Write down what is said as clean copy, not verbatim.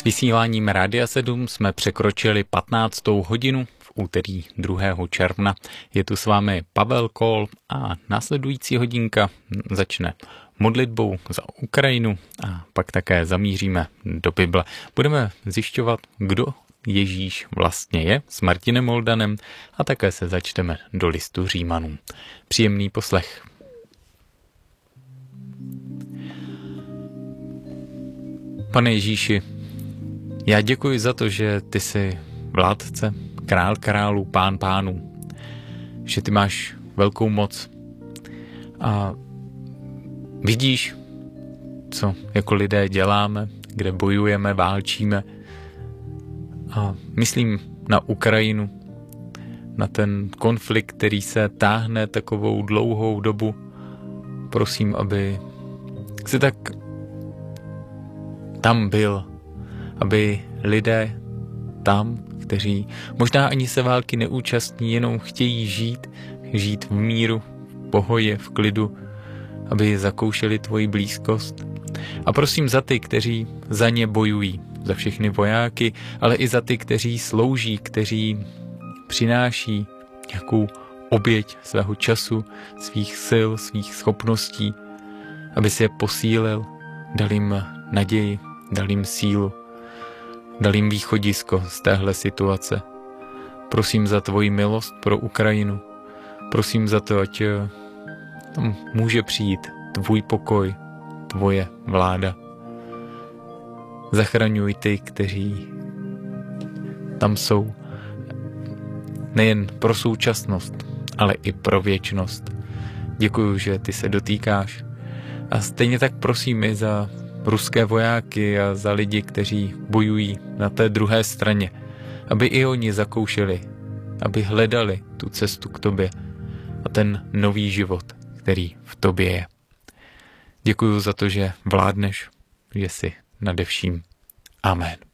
S vysíláním Rádia 7 jsme překročili 15. hodinu v úterý 2. června. Je tu s vámi Pavel Kol a následující hodinka začne modlitbou za Ukrajinu a pak také zamíříme do Bible. Budeme zjišťovat, kdo Ježíš vlastně je, s Martinem Moldanem, a také se začteme do listu Římanům. Příjemný poslech. Pane Ježíši, já děkuji za to, že ty jsi vládce, král králů, pán pánů, že ty máš velkou moc a vidíš, co jako lidé děláme, kde bojujeme, válčíme, a myslím na Ukrajinu, na ten konflikt, který se táhne takovou dlouhou dobu. Prosím, aby si tak tam byl, aby lidé tam, kteří možná ani se války neúčastní, jenom chtějí žít v míru, v pohodě, v klidu, aby zakoušeli tvoji blízkost. A prosím za ty, kteří za ně bojují, za všechny vojáky, ale i za ty, kteří slouží, kteří přináší nějakou oběť svého času, svých sil, svých schopností, aby si je posílil, dal jim naději, dal jim sílu, dal jim východisko z téhle situace. Prosím za tvoji milost pro Ukrajinu. Prosím za to, ať tam může přijít tvůj pokoj, tvoje vláda. Zachraňuj ty, kteří tam jsou, nejen pro současnost, ale i pro věčnost. Děkuju, že ty se dotýkáš. A stejně tak prosím i za ruské vojáky a za lidi, kteří bojují na té druhé straně, aby i oni zakoušeli, aby hledali tu cestu k tobě a ten nový život, který v tobě je. Děkuju za to, že vládneš, že jsi nade vším. Amen.